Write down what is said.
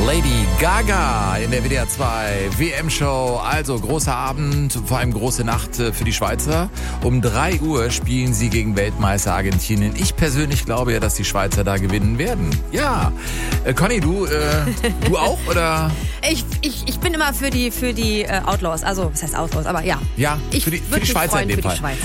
Lady Gaga in der WDR 2 WM-Show. Also großer Abend, vor allem große Nacht für die Schweizer. Um 3 Uhr spielen sie gegen Weltmeister Argentinien. Ich persönlich glaube ja, dass die Schweizer da gewinnen werden. Ja. Conny, du auch, oder? Ich bin immer für die Outlaws. Also, was heißt Outlaws? Aber ja. Ja, für die Schweizer in dem Fall.